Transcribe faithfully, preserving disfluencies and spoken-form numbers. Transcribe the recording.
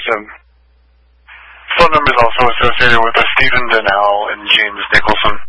Awesome. Phone number is also associated with uh, Stephen Donnell and James Nicholson.